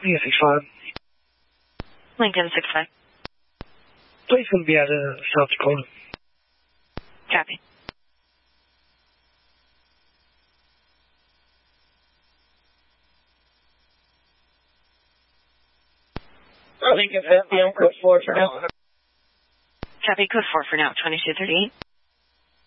Lincoln 65. Lincoln 65. Please going to be out of South Dakota. Copy. Lincoln 70, I'm code 4 for now. Copy, code 4 for now, 2238.